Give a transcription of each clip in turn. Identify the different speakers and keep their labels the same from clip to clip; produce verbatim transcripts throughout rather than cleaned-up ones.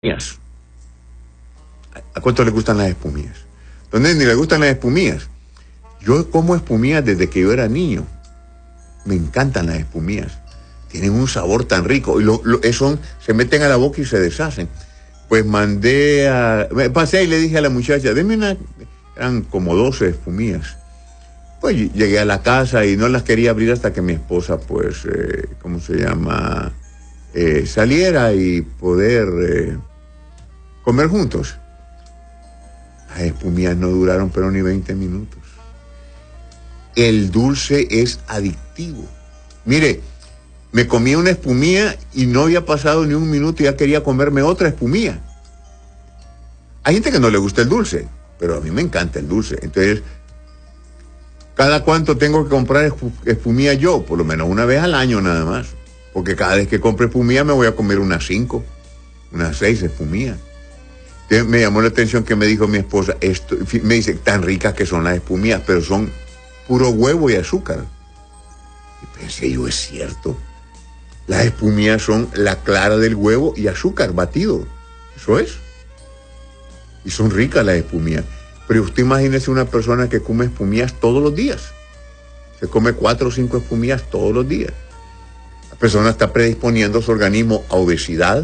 Speaker 1: espumillas. ¿A cuánto le gustan las espumillas? ¿Dónde ni le gustan las espumillas? Yo como espumillas desde que yo era niño. Me encantan las espumillas. Tienen un sabor tan rico. Y lo, lo, son, se meten a la boca y se deshacen. Pues mandé a... Me pasé y le dije a la muchacha, deme una... Eran como doce espumillas. Pues llegué a la casa y no las quería abrir hasta que mi esposa, pues, eh, ¿cómo se llama? Eh, saliera y poder eh, comer juntos. Las espumillas no duraron pero ni veinte minutos. El dulce es adictivo. Mire, me comí una espumilla y no había pasado ni un minuto y ya quería comerme otra espumilla. Hay gente que no le gusta el dulce, pero a mí me encanta el dulce. Entonces, ¿cada cuánto tengo que comprar espumilla yo? Por lo menos una vez al año nada más. Porque cada vez que compre espumilla me voy a comer unas cinco, unas seis espumillas. Entonces, me llamó la atención que me dijo mi esposa, esto, me dice, tan ricas que son las espumillas, pero son puro huevo y azúcar. Y pensé yo, es cierto. Las espumillas son la clara del huevo y azúcar batido. Eso es. Y son ricas las espumillas. Pero usted imagínese una persona que come espumillas todos los días. Se come cuatro o cinco espumillas todos los días. La persona está predisponiendo su organismo a obesidad,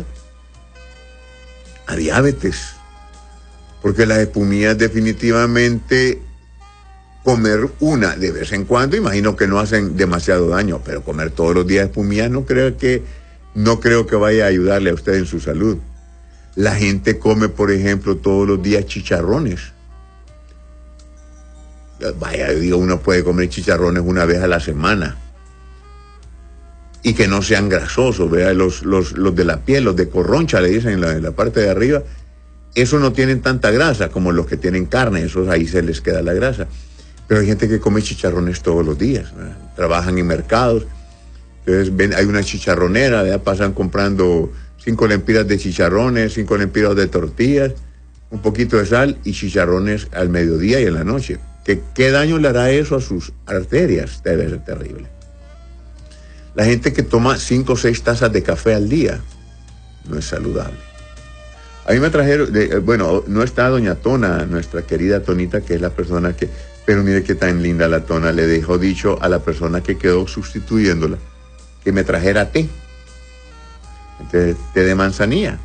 Speaker 1: a diabetes. Porque las espumillas definitivamente, comer una de vez en cuando, imagino que no hacen demasiado daño, pero comer todos los días espumillas no creo que, no creo que vaya a ayudarle a usted en su salud. La gente come, por ejemplo, todos los días chicharrones. Vaya, digo, uno puede comer chicharrones una vez a la semana. Y que no sean grasosos, ¿verdad? Los, los, los de la piel, los de corroncha, le dicen en la, en la parte de arriba, esos no tienen tanta grasa como los que tienen carne, esos ahí se les queda la grasa. Pero hay gente que come chicharrones todos los días, ¿verdad? Trabajan en mercados, entonces ven, hay una chicharronera, ¿verdad? Pasan comprando cinco lempiras de chicharrones, cinco lempiras de tortillas, un poquito de sal y chicharrones al mediodía y en la noche. ¿Qué, qué daño le hará eso a sus arterias? Debe ser terrible. La gente que toma cinco o seis tazas de café al día no es saludable. A mí me trajeron, de, bueno, no está doña Tona, nuestra querida Tonita, que es la persona que, pero mire qué tan linda la Tona, le dejó dicho a la persona que quedó sustituyéndola que me trajera té, té, té de manzanilla.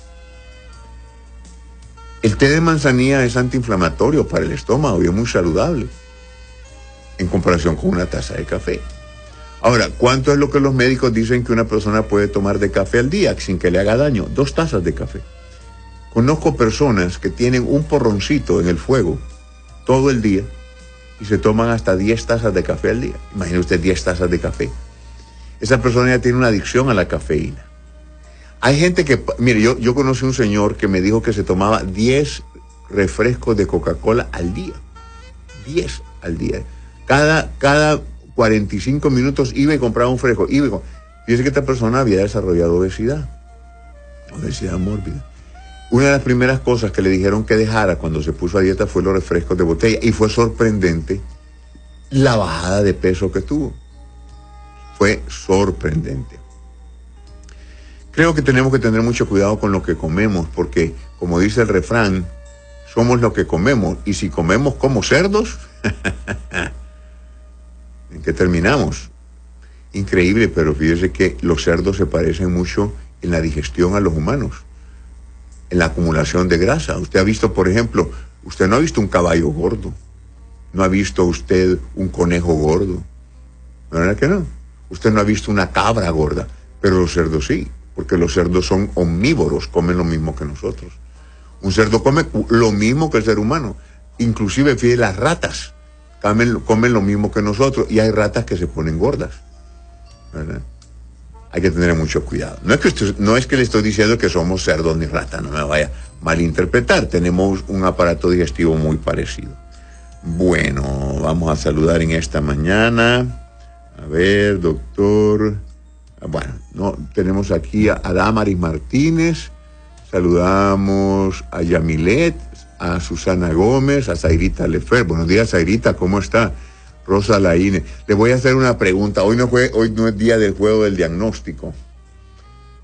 Speaker 1: El té de manzanilla es antiinflamatorio para el estómago y es muy saludable en comparación con una taza de café. Ahora, ¿cuánto es lo que los médicos dicen que una persona puede tomar de café al día sin que le haga daño? Dos tazas de café. Conozco personas que tienen un porroncito en el fuego todo el día y se toman hasta diez tazas de café al día. Imagine usted diez tazas de café. Esa persona ya tiene una adicción a la cafeína. Hay gente que, mire, yo, yo conocí un señor que me dijo que se tomaba diez refrescos de Coca-Cola al día. diez al día. Cada, cada cuarenta y cinco minutos iba y compraba un fresco. Iba y comp... Fíjese que esta persona había desarrollado obesidad. Obesidad mórbida. Una de las primeras cosas que le dijeron que dejara cuando se puso a dieta fue los refrescos de botella. Y fue sorprendente la bajada de peso que tuvo. Fue sorprendente. Creo que tenemos que tener mucho cuidado con lo que comemos, porque, como dice el refrán, somos lo que comemos. Y si comemos como cerdos, ¿en qué terminamos? Increíble, pero fíjese que los cerdos se parecen mucho en la digestión a los humanos, en la acumulación de grasa. Usted ha visto, por ejemplo, usted no ha visto un caballo gordo, no ha visto usted un conejo gordo, ¿no verdad que no? Usted no ha visto una cabra gorda, pero los cerdos sí, porque los cerdos son omnívoros, comen lo mismo que nosotros. Un cerdo come lo mismo que el ser humano, inclusive fíjese, las ratas comen, comen lo mismo que nosotros, y hay ratas que se ponen gordas, ¿verdad? Hay que tener mucho cuidado. No es que usted, no es que le estoy diciendo que somos cerdos ni ratas, no me vaya a malinterpretar. Tenemos un aparato digestivo muy parecido. Bueno, vamos a saludar en esta mañana. A ver, doctor. Bueno, no, tenemos aquí a, a Damaris Martínez. Saludamos a Yamilet, a Susana Gómez, a Zairita Lefer. Buenos días, Zairita, ¿cómo está? Rosa Laine. Le voy a hacer una pregunta. Hoy no fue, hoy no es día del juego del diagnóstico.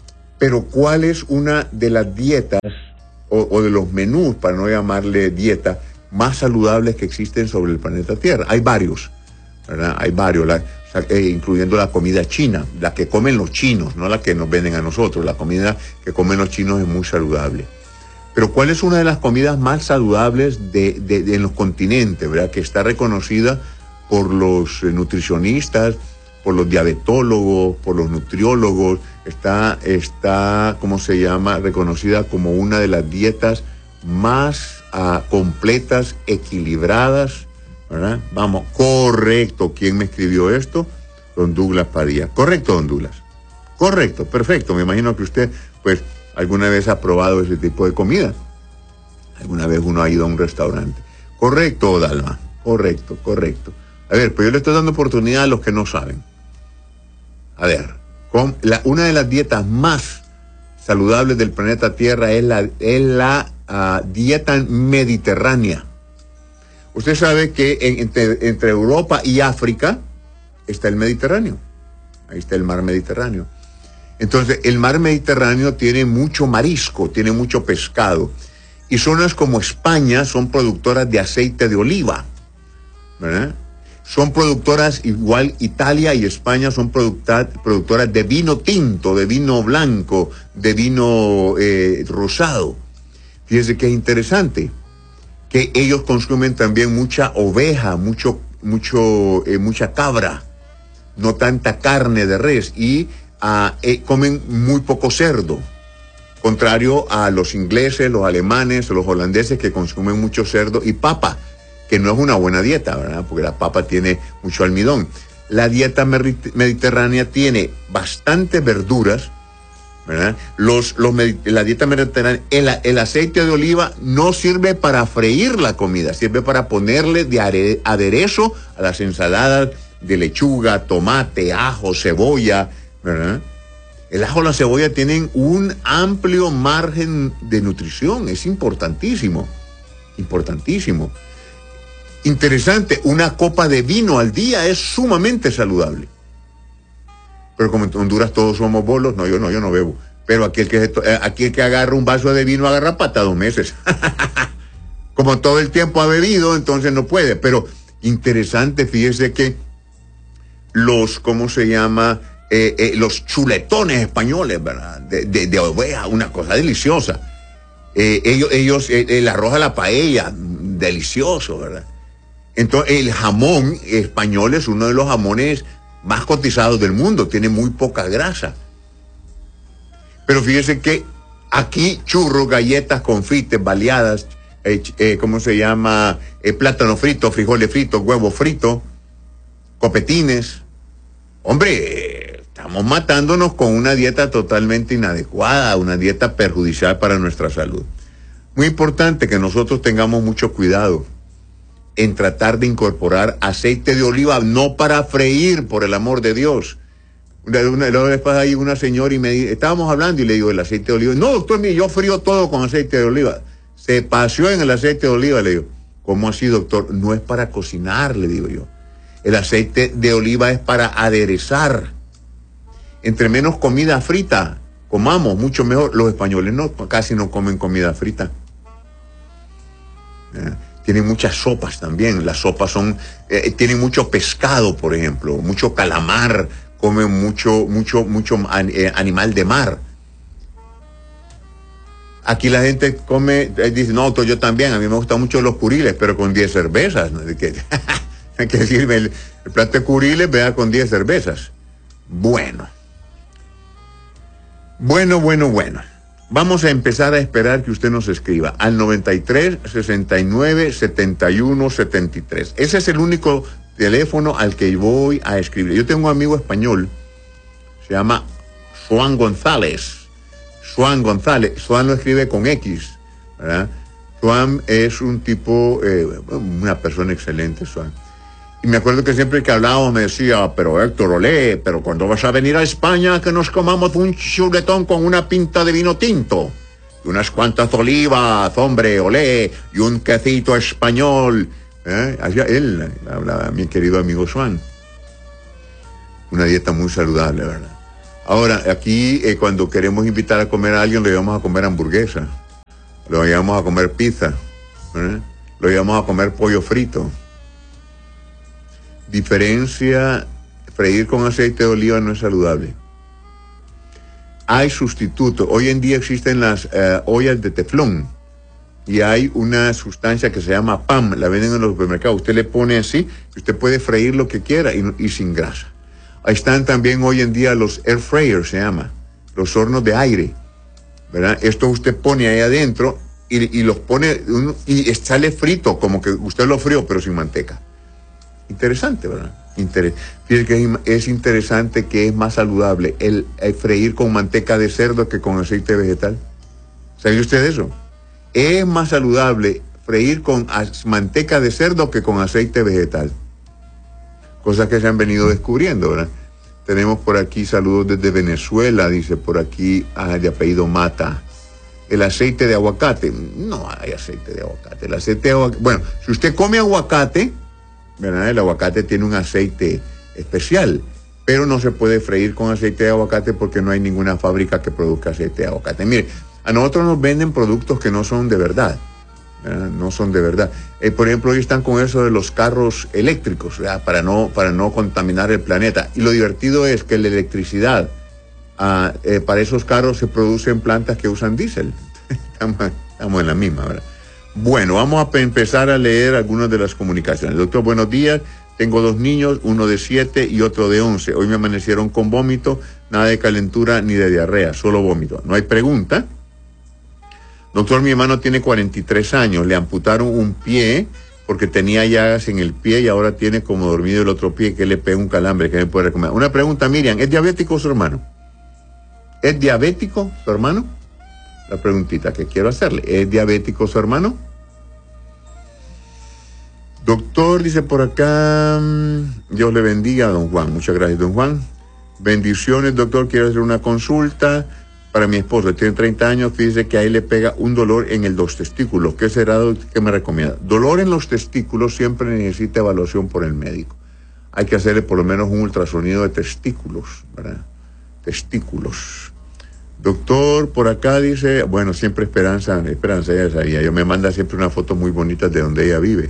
Speaker 1: Pero ¿cuál es una de las dietas o, o de los menús, para no llamarle dieta, más saludables que existen sobre el planeta Tierra? Hay varios, ¿verdad? Hay varios, la, eh, incluyendo la comida china, la que comen los chinos, no la que nos venden a nosotros. La comida que comen los chinos es muy saludable. Pero ¿cuál es una de las comidas más saludables de, de, de en los continentes, ¿verdad? Que está reconocida por los eh, nutricionistas, por los diabetólogos, por los nutriólogos, está, está, ¿cómo se llama?, reconocida como una de las dietas más uh, completas, equilibradas, ¿verdad? Vamos, correcto. ¿Quién me escribió esto? Don Douglas Padilla. Correcto, don Douglas. Correcto, perfecto. Me imagino que usted, pues, alguna vez ha probado ese tipo de comida. Alguna vez uno ha ido a un restaurante. Correcto, Dalma. Correcto, correcto. A ver, pues yo le estoy dando oportunidad a los que no saben. A ver, con la, una de las dietas más saludables del planeta Tierra es la, es la uh, dieta mediterránea. Usted sabe que en, entre, entre Europa y África está el Mediterráneo. Ahí está el mar Mediterráneo. Entonces, el mar Mediterráneo tiene mucho marisco, tiene mucho pescado. Y zonas como España son productoras de aceite de oliva, ¿verdad? Son productoras, igual Italia y España son producta, productoras de vino tinto, de vino blanco, de vino eh, rosado. Fíjense que es interesante que ellos consumen también mucha oveja, mucho, mucho, eh, mucha cabra, no tanta carne de res, y uh, eh, comen muy poco cerdo, contrario a los ingleses, los alemanes, los holandeses, que consumen mucho cerdo y papa, que no es una buena dieta, ¿verdad? Porque la papa tiene mucho almidón. La dieta mediterránea tiene bastantes verduras, ¿verdad? Los, los, la dieta mediterránea, el, el aceite de oliva no sirve para freír la comida, sirve para ponerle de aderezo a las ensaladas de lechuga, tomate, ajo, cebolla, ¿verdad? El ajo y la cebolla tienen un amplio margen de nutrición, es importantísimo, importantísimo. Interesante, una copa de vino al día es sumamente saludable. Pero como en Honduras todos somos bolos, no, yo no, yo no bebo. Pero aquí el que, aquí el que agarra un vaso de vino agarra pata dos meses. Como todo el tiempo ha bebido, entonces no puede. Pero interesante, fíjese que los, ¿cómo se llama? Eh, eh, los chuletones españoles, ¿verdad? De, de, de oveja, una cosa deliciosa. Eh, ellos, ellos eh, el arroz a la paella, delicioso, ¿verdad? Entonces, el jamón español es uno de los jamones más cotizados del mundo, tiene muy poca grasa. Pero fíjese que aquí churros, galletas, confites, baleadas, eh, eh, ¿cómo se llama? Eh, plátano frito, frijoles fritos, huevo frito, copetines. Hombre, estamos matándonos con una dieta totalmente inadecuada, una dieta perjudicial para nuestra salud. Muy importante que nosotros tengamos mucho cuidado en tratar de incorporar aceite de oliva, no para freír, por el amor de Dios. Una, una, una vez pasó ahí una señora y me dijo, estábamos hablando y le digo, el aceite de oliva. No, doctor, mire, yo frío todo con aceite de oliva. Se paseó en el aceite de oliva, le digo. ¿Cómo así, doctor? No es para cocinar, le digo yo. El aceite de oliva es para aderezar. Entre menos comida frita comamos, mucho mejor. Los españoles no, casi no comen comida frita. ¿Eh? Tienen muchas sopas también. Las sopas son, eh, tienen mucho pescado, por ejemplo, mucho calamar, comen mucho, mucho, mucho an, eh, animal de mar. Aquí la gente come, eh, dice, no, yo también, a mí me gustan mucho los curiles, pero con diez cervezas, ¿no? ¿Qué, ¿Qué sirve el, el plato de curiles? Vea, con diez cervezas. Bueno. Bueno, bueno, bueno. Vamos a empezar a esperar que usted nos escriba al noventa y tres, sesenta y nueve, setenta y uno, setenta y tres. Ese es el único teléfono al que voy a escribir. Yo tengo un amigo español, se llama Juan González. Juan González. Juan lo escribe con X, ¿verdad? Juan es un tipo, eh, una persona excelente, Juan. Y me acuerdo que siempre que hablábamos me decía, pero Héctor, olé, pero cuando vas a venir a España que nos comamos un chuletón con una pinta de vino tinto, y unas cuantas olivas, hombre, olé, y un quesito español. ¿Eh? Allá él hablaba, mi querido amigo Juan. Una dieta muy saludable, ¿verdad? Ahora, aquí eh, cuando queremos invitar a comer a alguien, lo llevamos a comer hamburguesa, lo llevamos a comer pizza, ¿eh? Lo llevamos a comer pollo frito. Diferencia, freír con aceite de oliva no es saludable. Hay sustitutos. Hoy en día existen las eh, ollas de teflón y hay una sustancia que se llama P A M, la venden en los supermercados. Usted le pone así y usted puede freír lo que quiera y, y sin grasa. Ahí están también hoy en día los air fryers, se llama, los hornos de aire, ¿verdad? Esto usted pone ahí adentro y, y los pone y sale frito, como que usted lo frió, pero sin manteca. Interesante, ¿verdad? Inter- Fíjate que es interesante que es más saludable el, el freír con manteca de cerdo que con aceite vegetal. ¿Sabe usted eso? Es más saludable freír con manteca de cerdo que con aceite vegetal. Cosas que se han venido descubriendo, ¿verdad? Tenemos por aquí saludos desde Venezuela, dice por aquí, ah, de apellido Mata. El aceite de aguacate. No hay aceite de aguacate. El aceite de aguacate. Bueno, si usted come aguacate, ¿verdad? El aguacate tiene un aceite especial, pero no se puede freír con aceite de aguacate porque no hay ninguna fábrica que produzca aceite de aguacate. Mire, a nosotros nos venden productos que no son de verdad, ¿verdad? No son de verdad. Eh, por ejemplo, hoy están con eso de los carros eléctricos, ¿verdad? Para no, para no contaminar el planeta. Y lo divertido es que la electricidad ah, eh, para esos carros se produce en plantas que usan diésel. estamos, estamos en la misma, ¿verdad? Bueno, vamos a empezar a leer algunas de las comunicaciones. Doctor, buenos días. Tengo dos niños, uno de siete y otro de once. Hoy me amanecieron con vómito, nada de calentura ni de diarrea, solo vómito. No hay pregunta. Doctor, mi hermano tiene cuarenta y tres años. Le amputaron un pie porque tenía llagas en el pie y ahora tiene como dormido el otro pie que le pega un calambre. ¿Qué me puede recomendar? Una pregunta, Miriam. ¿Es diabético su hermano? ¿Es diabético su hermano? La preguntita que quiero hacerle. ¿Es diabético su hermano? Doctor, dice por acá, Dios le bendiga a don Juan. Muchas gracias, don Juan. Bendiciones, doctor. Quiero hacer una consulta para mi esposo. Tiene treinta años. Fíjese que ahí le pega un dolor en el dos testículos. ¿Qué será? ¿Qué me recomienda? Dolor en los testículos siempre necesita evaluación por el médico. Hay que hacerle por lo menos un ultrasonido de testículos, ¿verdad? Testículos. Doctor, por acá dice, bueno, siempre Esperanza, Esperanza ya sabía, yo me manda siempre unas fotos muy bonitas de donde ella vive.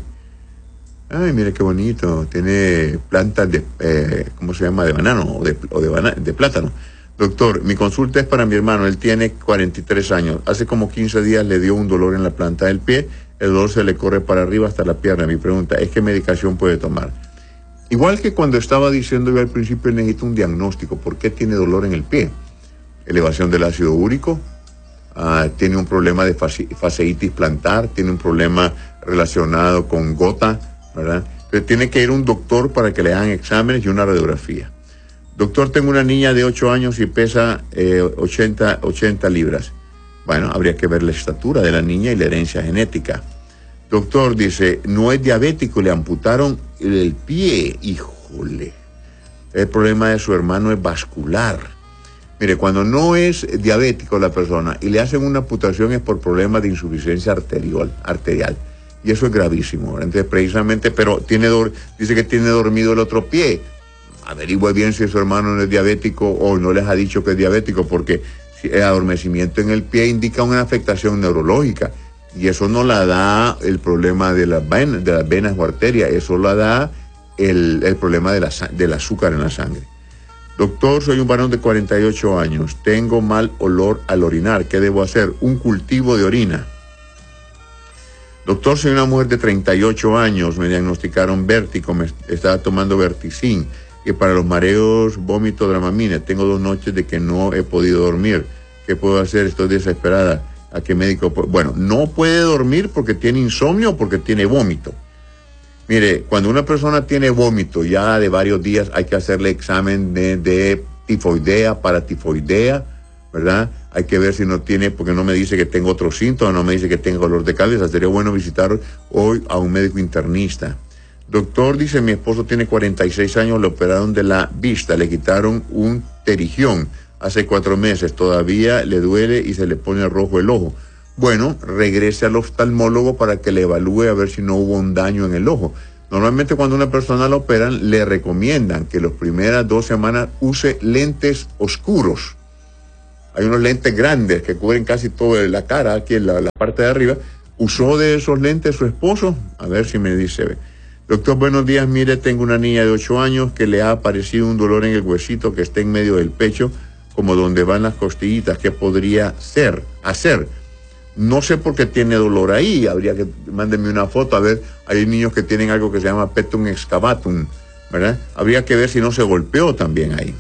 Speaker 1: Ay, mire qué bonito, tiene plantas de, eh, ¿cómo se llama? De banano o de, o de, bana- de plátano. Doctor, mi consulta es para mi hermano, él tiene cuarenta y tres años, hace como quince días le dio un dolor en la planta del pie, el dolor se le corre para arriba hasta la pierna. Mi pregunta es, ¿qué medicación puede tomar? Igual que cuando estaba diciendo yo al principio, él necesita un diagnóstico, ¿por qué tiene dolor en el pie? Elevación del ácido úrico, uh, tiene un problema de fasciitis plantar, tiene un problema relacionado con gota, ¿verdad? Entonces tiene que ir a un doctor para que le hagan exámenes y una radiografía. Doctor, tengo una niña de ocho años y pesa eh, ochenta, ochenta libras. Bueno, habría que ver la estatura de la niña y la herencia genética. Doctor, dice, no es diabético, le amputaron el pie, híjole. El problema de su hermano es vascular. Mire, cuando no es diabético la persona y le hacen una amputación es por problemas de insuficiencia arterial, arterial. Y eso es gravísimo. Entonces, precisamente, pero tiene do- dice que tiene dormido el otro pie. Averigüe bien si su hermano no es diabético o no les ha dicho que es diabético, porque el adormecimiento en el pie indica una afectación neurológica. Y eso no la da el problema de las venas, de las venas o arterias, eso la da el, el problema de la, del azúcar en la sangre. Doctor, soy un varón de cuarenta y ocho años. Tengo mal olor al orinar. ¿Qué debo hacer? Un cultivo de orina. Doctor, soy una mujer de treinta y ocho años. Me diagnosticaron vértigo. Me estaba tomando Verticin. Y para los mareos, vómito, Dramamine. Tengo dos noches de que no he podido dormir. ¿Qué puedo hacer? Estoy desesperada. ¿A qué médico? Bueno, no puede dormir porque tiene insomnio o porque tiene vómito. Mire, cuando una persona tiene vómito ya de varios días, hay que hacerle examen de, de tifoidea, paratifoidea, ¿verdad? Hay que ver si no tiene, porque no me dice que tengo otros síntomas, no me dice que tengo dolor de cabeza. Sería bueno visitar hoy a un médico internista. Doctor, dice, mi esposo tiene cuarenta y seis años, le operaron de la vista, le quitaron un terigión hace cuatro meses, todavía le duele y se le pone rojo el ojo. Bueno, regrese al oftalmólogo para que le evalúe a ver si no hubo un daño en el ojo. Normalmente cuando una persona la operan, le recomiendan que las primeras dos semanas use lentes oscuros. Hay unos lentes grandes que cubren casi toda la cara, aquí en la, la parte de arriba. ¿Usó de esos lentes su esposo? A ver si me dice. Doctor, buenos días. Mire, tengo una niña de ocho años que le ha aparecido un dolor en el huesito que está en medio del pecho, como donde van las costillitas. ¿Qué podría ser, hacer? No sé por qué tiene dolor ahí. Habría que, mándenme una foto. A ver, hay niños que tienen algo que se llama petum excavatum, ¿verdad? Habría que ver si no se golpeó también ahí.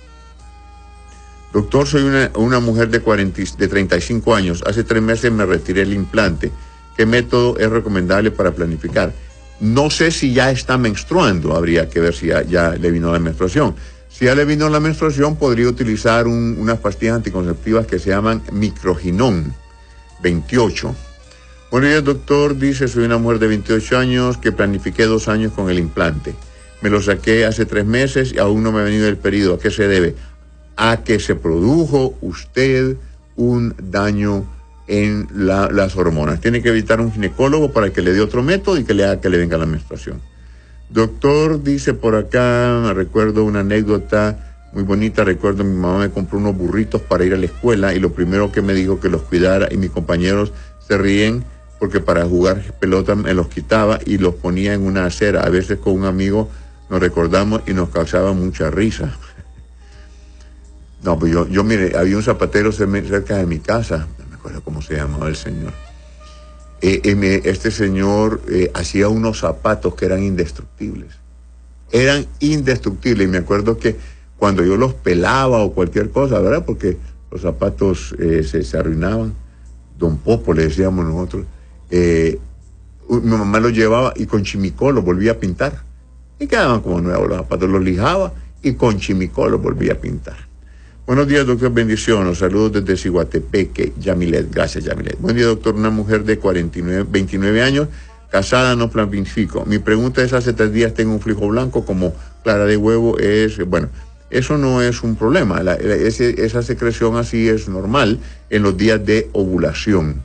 Speaker 1: Doctor, soy una, una mujer de, cuarenta, de treinta y cinco años. Hace tres meses me retiré el implante. ¿Qué método es recomendable para planificar? No sé si ya está menstruando. Habría que ver si ya, ya le vino la menstruación. Si ya le vino la menstruación, podría utilizar un, unas pastillas anticonceptivas que se llaman microginón veintiocho. Bueno, el doctor dice, soy una mujer de veintiocho años que planifiqué dos años con el implante. Me lo saqué hace tres meses y aún no me ha venido el periodo. ¿A qué se debe? A que se produjo usted un daño en la, las hormonas. Tiene que evitar un ginecólogo para que le dé otro método y que le haga que le venga la menstruación. Doctor, dice por acá, me recuerdo una anécdota muy bonita. Recuerdo mi mamá me compró unos burritos para ir a la escuela y lo primero que me dijo que los cuidara, y mis compañeros se ríen porque para jugar pelota me los quitaba y los ponía en una acera. A veces con un amigo nos recordamos y nos causaba mucha risa. No, pues yo, yo mire, había un zapatero cerca de mi casa, no me acuerdo cómo se llamaba el señor. Eh, eh, me, este señor eh, hacía unos zapatos que eran indestructibles. Eran indestructibles. Y me acuerdo que cuando yo los pelaba o cualquier cosa, ¿verdad? Porque los zapatos eh, se, se arruinaban. Don Popo le decíamos nosotros. Eh, mi mamá los llevaba y con chimicol los volvía a pintar. Y quedaban como nuevos los zapatos. Los lijaba y con chimicol los volvía a pintar. Buenos días, doctor. Bendiciones. Los saludos desde Ciguatepeque. Yamilet. Gracias, Yamilet. Buen día, doctor. Una mujer de cuarenta y nueve, veintinueve años, casada, no planifico. Mi pregunta es, hace tres días tengo un flujo blanco como clara de huevo. Es, bueno, eso no es un problema. La, ese, esa secreción así es normal en los días de ovulación.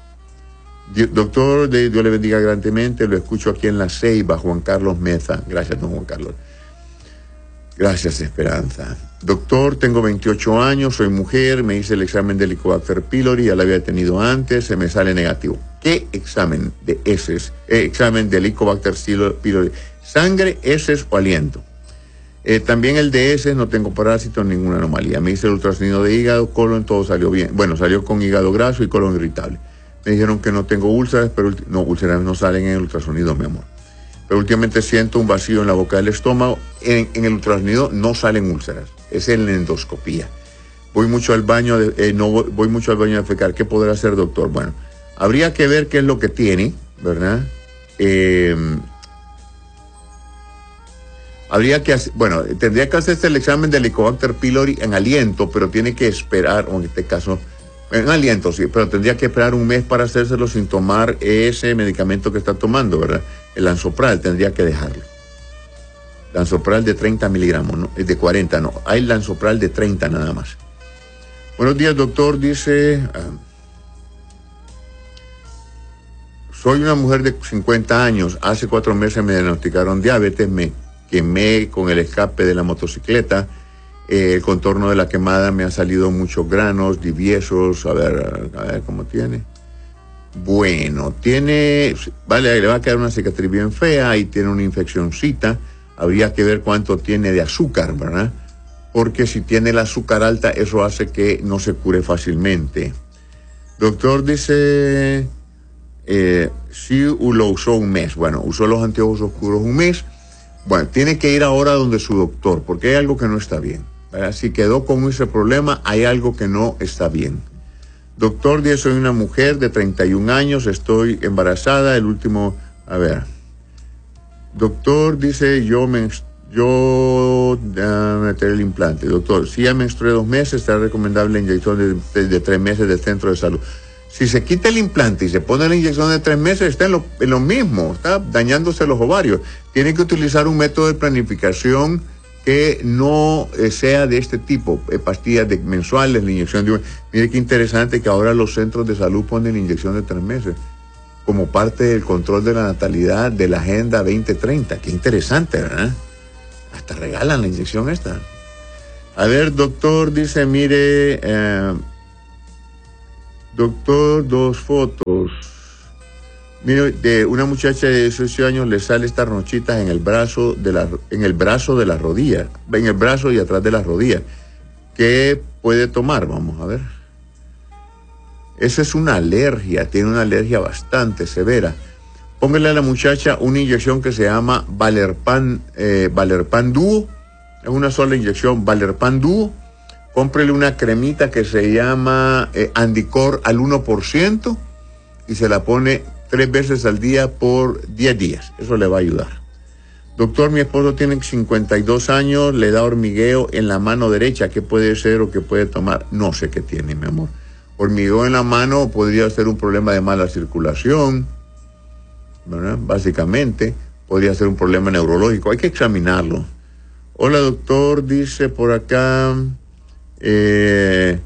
Speaker 1: Doctor, de, Dios le bendiga grandemente. Lo escucho aquí en La Ceiba, Juan Carlos Meza. Gracias, don Juan Carlos. Gracias, Esperanza. Doctor, tengo veintiocho años, soy mujer, me hice el examen de Helicobacter pylori, ya lo había tenido antes, se me sale negativo. ¿Qué examen de heces? Eh, examen de Helicobacter pylori. ¿Sangre, heces o aliento? Eh, también el de heces, no tengo parásitos, ninguna anomalía. Me hice el ultrasonido de hígado, colon, todo salió bien. Bueno, salió con hígado graso y colon irritable. Me dijeron que no tengo úlceras, pero no, úlceras no salen en el ultrasonido, mi amor. Pero últimamente siento un vacío en la boca del estómago. En, en el ultrasonido no salen úlceras, es en la endoscopía. Voy mucho al baño, de, eh, no voy, voy mucho al baño a defecar. ¿Qué podrá hacer, doctor? Bueno, habría que ver qué es lo que tiene, ¿verdad? Eh, habría que hacer, bueno, tendría que hacerse el examen del Helicobacter pylori en aliento, pero tiene que esperar, o en este caso, en aliento, sí, pero tendría que esperar un mes para hacérselo sin tomar ese medicamento que está tomando, ¿verdad? El Lansopral, tendría que dejarlo. Lansopral de treinta miligramos, ¿no? De cuarenta, no. Hay Lansopral de treinta nada más. Buenos días, doctor. Dice, uh, soy una mujer de cincuenta años. Hace cuatro meses me diagnosticaron diabetes. Me quemé con el escape de la motocicleta. Eh, el contorno de la quemada me ha salido muchos granos, diviesos. A ver, a ver cómo tiene. Bueno, tiene, vale, le va a quedar una cicatriz bien fea y tiene una infeccióncita. Habría que ver cuánto tiene de azúcar, ¿verdad? Porque si tiene el azúcar alta, eso hace que no se cure fácilmente. Doctor dice, eh, sí lo usó un mes. Bueno, usó los anteojos oscuros un mes. Bueno, tiene que ir ahora donde su doctor, porque hay algo que no está bien, ¿verdad? Si quedó con ese problema, hay algo que no está bien. Doctor, yo soy una mujer de treinta y un años, estoy embarazada, el último, a ver. Doctor, dice, yo me, yo, uh, meter el implante. Doctor, si ya menstrué dos meses, está recomendable la inyección de, de, de tres meses del centro de salud. Si se quita el implante y se pone la inyección de tres meses, está en lo, en lo mismo, está dañándose los ovarios. Tiene que utilizar un método de planificación que no eh, sea de este tipo, eh, pastillas de mensuales, la inyección de un... Mire qué interesante que ahora los centros de salud ponen inyección de tres meses. como parte del control de la natalidad de la Agenda veinte treinta. Qué interesante, ¿verdad? Hasta regalan la inyección esta. A ver, doctor, dice, mire, eh, doctor, dos fotos. Mire, de una muchacha de dieciocho años le sale estas ronchitas en el brazo de la, en el brazo de la rodilla, en el brazo y atrás de las rodillas. ¿Qué puede tomar? Vamos a ver. Esa es una alergia, tiene una alergia bastante severa. Póngale a la muchacha una inyección que se llama Valerpan, eh, Valerpan Duo. Es una sola inyección, Valerpan Duo. Cómprele una cremita que se llama eh, Andicor al uno por ciento y se la pone tres veces al día por diez días. Eso le va a ayudar. Doctor, mi esposo tiene cincuenta y dos años, le da hormigueo en la mano derecha. ¿Qué puede ser o qué puede tomar? No sé qué tiene, mi amor. Hormigueo en la mano podría ser un problema de mala circulación, ¿verdad? Básicamente, podría ser un problema neurológico. Hay que examinarlo. Hola, doctor, dice por acá... Eh,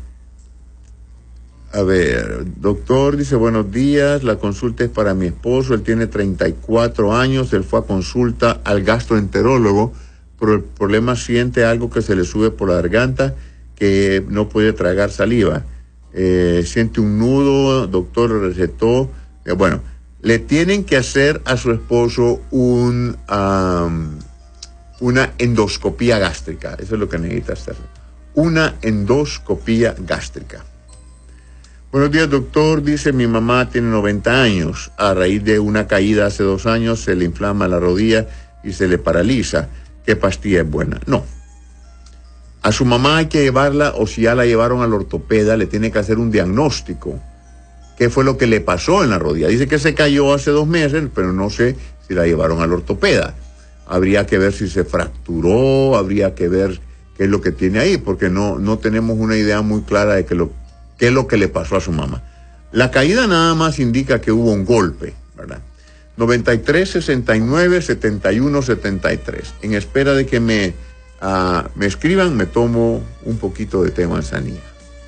Speaker 1: A ver, doctor, dice, buenos días, la consulta es para mi esposo, él tiene treinta y cuatro años, él fue a consulta al gastroenterólogo, pero el problema siente algo que se le sube por la garganta, que no puede tragar saliva. Eh, siente un nudo, doctor le recetó, eh, bueno, le tienen que hacer a su esposo un, um, una endoscopía gástrica, eso es lo que necesita hacer, una endoscopía gástrica. Buenos días, doctor. Dice, mi mamá tiene noventa años. A raíz de una caída hace dos años se le inflama la rodilla y se le paraliza. ¿Qué pastilla es buena? No. A su mamá hay que llevarla, o si ya la llevaron al ortopeda, le tiene que hacer un diagnóstico. ¿Qué fue lo que le pasó en la rodilla? Dice que se cayó hace dos meses, pero no sé si la llevaron al ortopeda. Habría que ver si se fracturó, habría que ver qué es lo que tiene ahí, porque no, no tenemos una idea muy clara de que lo qué es lo que le pasó a su mamá. La caída nada más indica que hubo un golpe, ¿verdad? noventa y tres, sesenta y nueve, setenta y uno, setenta y tres. En espera de que me, uh, me escriban, me tomo un poquito de té de manzanilla.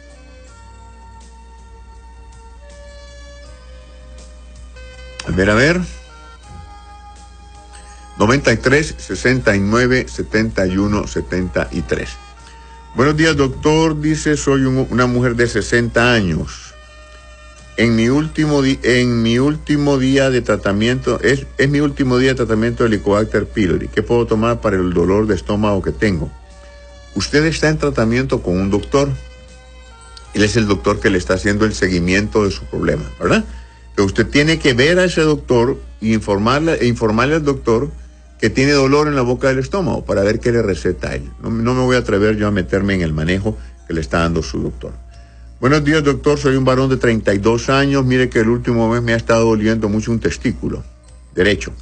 Speaker 1: A ver, a ver. noventa y tres, sesenta y nueve, setenta y uno, setenta y tres. Buenos días, doctor. Dice, soy un, una mujer de sesenta años. En mi último di, en mi último día de tratamiento, es, es mi último día de tratamiento de Helicobacter pylori. ¿Qué puedo tomar para el dolor de estómago que tengo? Usted está en tratamiento con un doctor. Él es el doctor que le está haciendo el seguimiento de su problema, ¿verdad? Pero usted tiene que ver a ese doctor e informarle, e informarle al doctor que tiene dolor en la boca del estómago para ver qué le receta a él. No, no me voy a atrever yo a meterme en el manejo que le está dando su doctor. Buenos días, doctor. Soy un varón de treinta y dos años. Mire que el último mes me ha estado doliendo mucho un testículo derecho.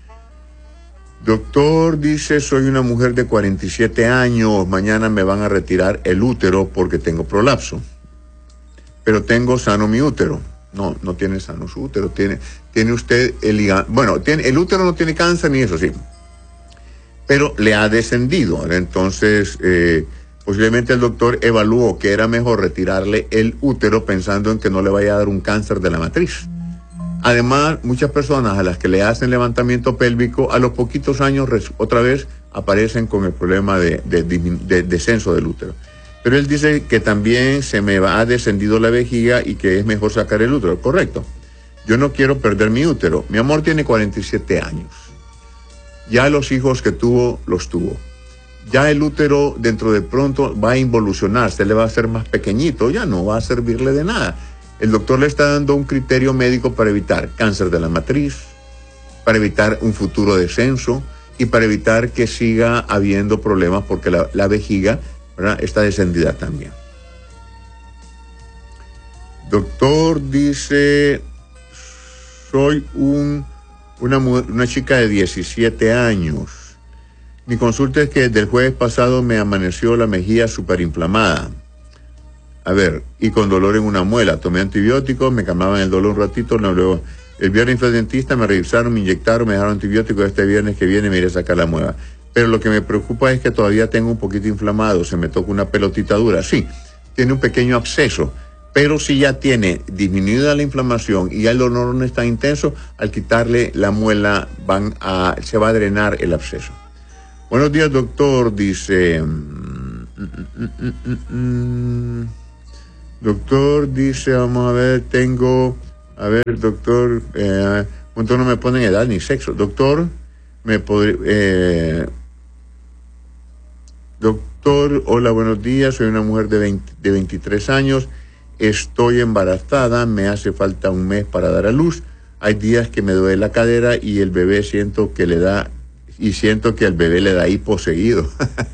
Speaker 1: Doctor, dice, soy una mujer de cuarenta y siete años. Mañana me van a retirar el útero porque tengo prolapso. Pero tengo sano mi útero. No, no tiene sano su útero. Tiene, tiene usted el hígado. Bueno, tiene, el útero no tiene cáncer ni eso, sí. Pero le ha descendido. Entonces, eh, posiblemente el doctor evaluó que era mejor retirarle el útero pensando en que no le vaya a dar un cáncer de la matriz. Además, muchas personas a las que le hacen levantamiento pélvico, a los poquitos años otra vez aparecen con el problema de, de, de, de descenso del útero. Pero él dice que también se me ha descendido la vejiga y que es mejor sacar el útero. Correcto. Yo no quiero perder mi útero. Mi amor tiene cuarenta y siete años. Ya los hijos que tuvo, los tuvo. Ya el útero dentro de pronto va a involucionar, se le va a hacer más pequeñito, ya no va a servirle de nada. El doctor le está dando un criterio médico para evitar cáncer de la matriz, para evitar un futuro descenso y para evitar que siga habiendo problemas porque la, la vejiga, ¿verdad?, está descendida también. Doctor, dice, soy un, una, una chica de diecisiete años. Mi consulta es que desde el jueves pasado me amaneció la mejilla súper inflamada. A ver, y con dolor en una muela. Tomé antibióticos, me calmaban el dolor un ratito, no, luego el viernes fui al dentista, me revisaron, me inyectaron, me dejaron antibióticos. Este viernes que viene me iré a sacar la muela. Pero lo que me preocupa es que todavía tengo un poquito inflamado, se me toca una pelotita dura. Sí, tiene un pequeño absceso, Pero si ya tiene disminuida la inflamación y ya el dolor no es tan intenso, al quitarle la muela van a, se va a drenar el absceso. Buenos días, doctor, dice... Mm, mm, mm, mm, doctor, dice, vamos a ver, tengo... A ver, doctor, eh, no me ponen edad ni sexo. Doctor, me podría... Eh, doctor, hola, buenos días, soy una mujer de, veinte, de veintitrés años, estoy embarazada, me hace falta un mes para dar a luz. Hay días que me duele la cadera y el bebé siento que le da... Y siento que al bebé le da hipo seguido.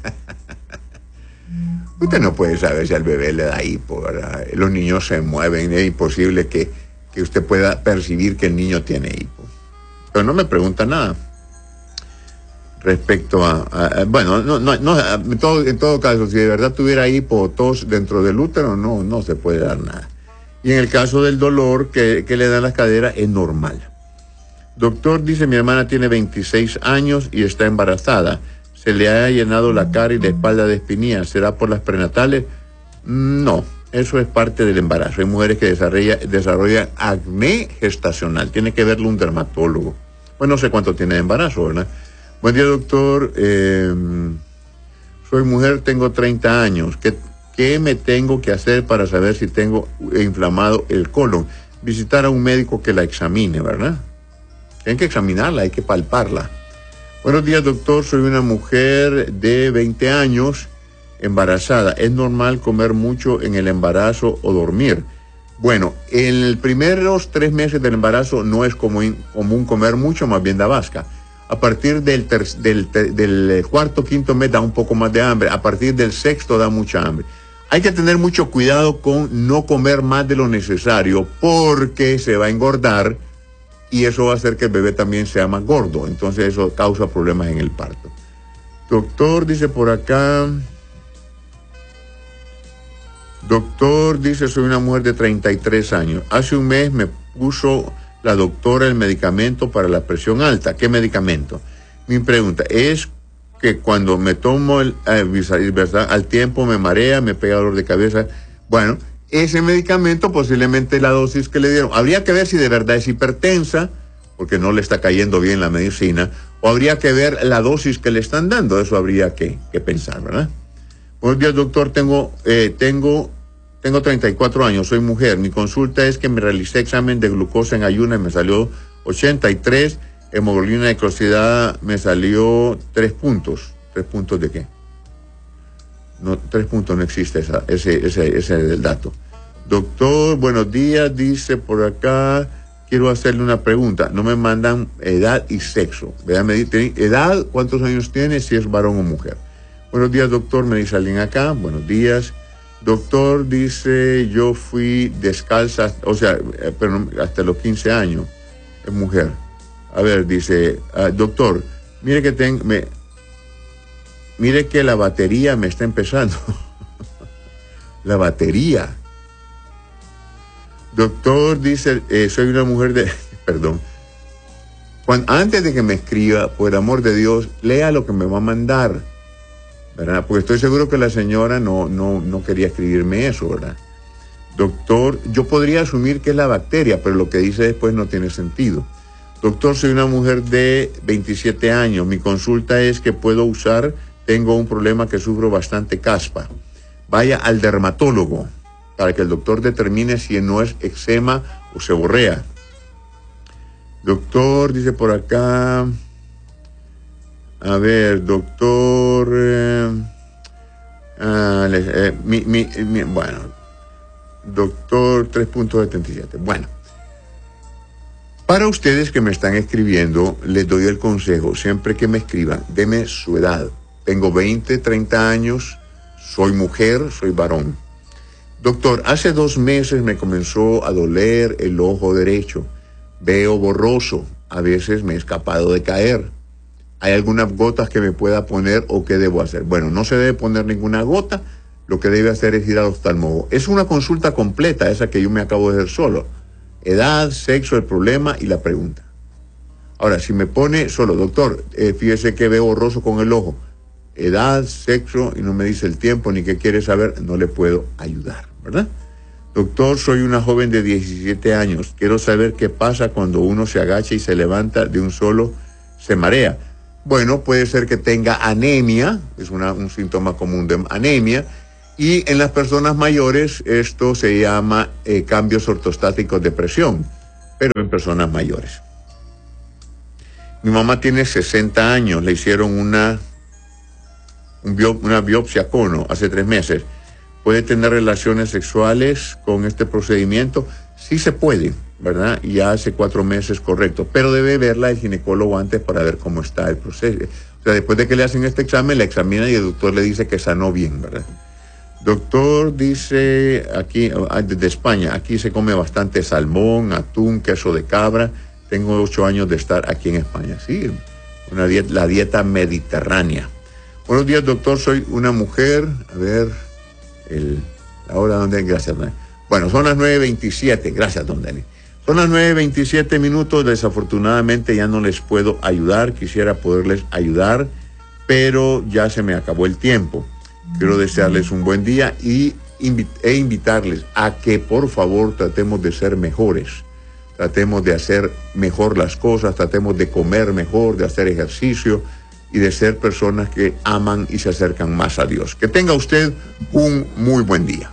Speaker 1: Usted no puede saber si al bebé le da hipo, ¿verdad? Los niños se mueven, es imposible que, que usted pueda percibir que el niño tiene hipo. Pero no me pregunta nada. Respecto a... a, a bueno, no, no, no, en, todo, en todo caso, si de verdad tuviera hipo o tos dentro del útero, no, no se puede dar nada. Y en el caso del dolor que, que le da las caderas, es normal. Doctor, dice, mi hermana tiene veintiséis años y está embarazada. Se le ha llenado la cara y la espalda de espinillas. ¿Será por las prenatales? No, eso es parte del embarazo. Hay mujeres que desarrolla, desarrollan acné gestacional. Tiene que verlo un dermatólogo. Pues no sé cuánto tiene de embarazo, ¿verdad? Buen día, doctor. Eh, soy mujer, tengo treinta años. ¿Qué, ¿Qué me tengo que hacer para saber si tengo inflamado el colon? Visitar a un médico que la examine, ¿verdad? Tienen que examinarla, hay que palparla. Buenos días, doctor. Soy una mujer de veinte años, embarazada. ¿Es normal comer mucho en el embarazo o dormir? Bueno, en los primeros tres meses del embarazo no es común, común comer mucho, más bien da vasca. A partir del, ter, del, ter, del cuarto, quinto mes da un poco más de hambre. A partir del sexto da mucha hambre. Hay que tener mucho cuidado con no comer más de lo necesario porque se va a engordar. Y eso va a hacer que el bebé también sea más gordo. Entonces eso causa problemas en el parto. Doctor, dice por acá. Doctor, dice, soy una mujer de treinta y tres años. Hace un mes me puso la doctora el medicamento para la presión alta. ¿Qué medicamento? Mi pregunta es que cuando me tomo el, ¿verdad? Al tiempo me marea, me pega dolor de cabeza. Bueno, ese medicamento, posiblemente la dosis que le dieron, habría que ver si de verdad es hipertensa, porque no le está cayendo bien la medicina, o habría que ver la dosis que le están dando. Eso habría que, que pensar, ¿verdad? Buenos días, doctor. Tengo, eh, tengo, tengo treinta y cuatro años, soy mujer. Mi consulta es que me realicé examen de glucosa en ayunas y me salió ochenta y tres, hemoglobina glicosida me salió tres puntos. ¿Tres puntos de qué? No, tres puntos no existe esa, ese, ese, ese es el dato. Doctor, buenos días, dice por acá, quiero hacerle una pregunta. No me mandan edad y sexo. ¿Verdad? Me dice, edad, ¿cuántos años tiene? Si es varón o mujer. Buenos días, doctor, me dice alguien acá. Buenos días. Doctor, dice, yo fui descalza, o sea, pero hasta los quince años. Es mujer. A ver, dice, uh, doctor, mire que tengo... Me, Mire que la batería me está empezando. La batería. Doctor, dice, eh, soy una mujer de... Perdón. Cuando, antes de que me escriba, por el amor de Dios, lea lo que me va a mandar. ¿Verdad? Porque estoy seguro que la señora no, no, no quería escribirme eso, ¿verdad? Doctor, yo podría asumir que es la bacteria, pero lo que dice después no tiene sentido. Doctor, soy una mujer de veintisiete años. Mi consulta es que puedo usar... Tengo un problema que sufro bastante caspa. Vaya al dermatólogo para que el doctor determine si no es eczema o seborrea. Doctor, dice por acá. A ver, doctor. Eh, ah, eh, mi, mi, mi, bueno, doctor tres punto setenta y siete. Bueno. Para ustedes que me están escribiendo, les doy el consejo. Siempre que me escriban, deme su edad. Tengo veinte, treinta años, soy mujer, soy varón. Doctor, hace dos meses me comenzó a doler el ojo derecho. Veo borroso, a veces me he escapado de caer. ¿Hay algunas gotas que me pueda poner o qué debo hacer? Bueno, no se debe poner ninguna gota, lo que debe hacer es ir al oftalmólogo. Es una consulta completa, esa que yo me acabo de hacer solo. Edad, sexo, el problema y la pregunta. Ahora, si me pone solo, doctor, eh, fíjese que veo borroso con el ojo. Edad, sexo, y no me dice el tiempo ni qué quiere saber, no le puedo ayudar, ¿verdad? Doctor, soy una joven de diecisiete años. Quiero saber qué pasa cuando uno se agacha y se levanta de un solo, se marea. Bueno, puede ser que tenga anemia, es una, un síntoma común de anemia, y en las personas mayores esto se llama eh, cambios ortostáticos de presión, pero en personas mayores. Mi mamá tiene sesenta años, le hicieron una, un bio, una biopsia cono hace tres meses. ¿Puede tener relaciones sexuales con este procedimiento? Sí se puede, ¿verdad? Ya hace cuatro meses, correcto. Pero debe verla el ginecólogo antes para ver cómo está el proceso. O sea, después de que le hacen este examen, la examina y el doctor le dice que sanó bien, ¿verdad? Doctor, dice aquí, desde España, aquí se come bastante salmón, atún, queso de cabra. Tengo ocho años de estar aquí en España. Sí, una dieta, la dieta mediterránea. Buenos días, doctor. Soy una mujer. A ver, el, la hora donde. Gracias, don. Bueno, son las nueve veintisiete. Gracias, don Denis. Son las nueve veintisiete minutos. Desafortunadamente ya no les puedo ayudar. Quisiera poderles ayudar, pero ya se me acabó el tiempo. Quiero desearles un buen día y invi- e invitarles a que por favor tratemos de ser mejores. Tratemos de hacer mejor las cosas, tratemos de comer mejor, de hacer ejercicio y de ser personas que aman y se acercan más a Dios. Que tenga usted un muy buen día.